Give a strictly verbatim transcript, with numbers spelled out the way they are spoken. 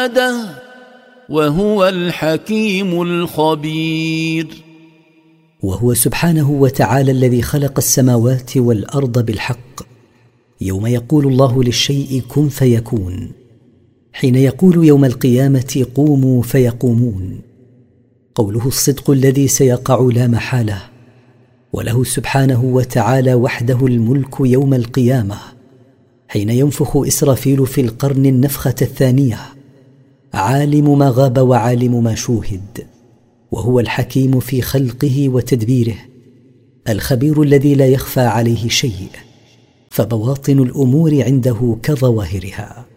وهو الحكيم الخبير. وهو سبحانه وتعالى الذي خلق السماوات والأرض بالحق، يوم يقول الله للشيء كن فيكون، حين يقول يوم القيامة قوموا فيقومون. قوله الصدق الذي سيقع لا محالة، وله سبحانه وتعالى وحده الملك يوم القيامة، حين ينفخ إسرافيل في القرن النفخة الثانية، عالم ما غاب وعالم ما شوهد، وهو الحكيم في خلقه وتدبيره، الخبير الذي لا يخفى عليه شيء، فبواطن الأمور عنده كظواهرها.